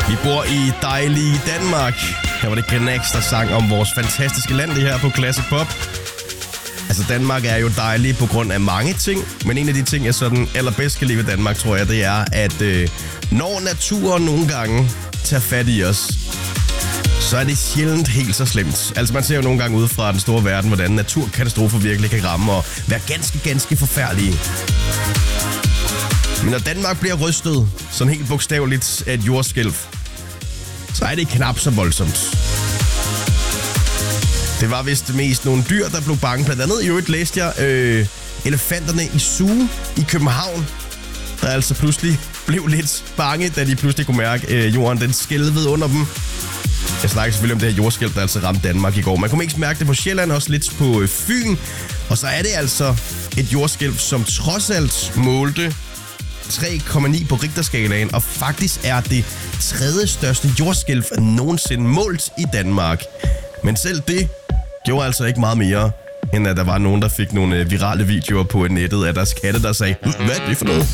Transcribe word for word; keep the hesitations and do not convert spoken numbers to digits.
Vi bor i dejlige Danmark. Her var det Gnags, der sang om vores fantastiske land, det her på Classic Pop. Altså, Danmark er jo dejlig på grund af mange ting, men en af de ting, jeg sådan allerbedst kan lide ved Danmark, tror jeg, det er, at øh, når naturen nogle gange tager fat i os, så er det sjældent helt så slemt. Altså, man ser jo nogle gange ud fra den store verden, hvordan naturkatastrofer virkelig kan ramme og være ganske, ganske forfærdelige. Men når Danmark bliver rystet, sådan helt bogstaveligt af et jordskælv, så er det knap så voldsomt. Det var vist mest nogle dyr, der blev bange. Blandt andet i øvrigt læste jeg øh, elefanterne i Zoo i København, der altså pludselig blev lidt bange, da de pludselig kunne mærke, øh, jorden den skælvede under dem. Jeg snakker selvfølgelig om det her jordskælv, der altså ramte Danmark i går. Man kunne mest mærke det på Sjælland, også lidt på øh, Fyn. Og så er det altså et jordskælv, som trods alt målte tre komma ni på Richterskalaen, og faktisk er det tredje største jordskælv nogensinde målt i Danmark. Men selv det gjorde altså ikke meget mere, end at der var nogen, der fik nogle virale videoer på nettet af deres katte, der sagde, hvad er det for noget?